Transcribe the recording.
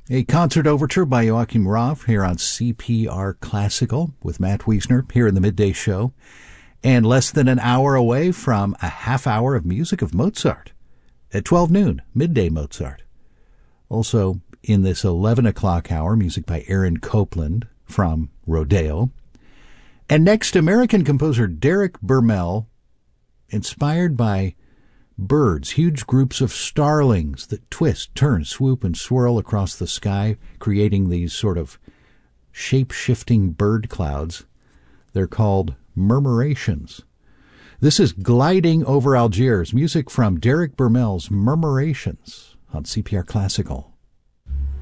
A concert overture by Joachim Raff here on CPR Classical with Matt Wiesner here in the Midday Show. And less than an hour away from a half hour of music of Mozart at 12 noon, Midday Mozart. Also in this 11 o'clock hour, music by Aaron Copland from Rodeo. And next, American composer Derek Bermel, inspired by birds, huge groups of starlings that twist, turn, swoop, and swirl across the sky, creating these sort of shape-shifting bird clouds. They're called murmurations. This is Gliding Over Algiers, music from Derek Bermel's Murmurations on CPR Classical.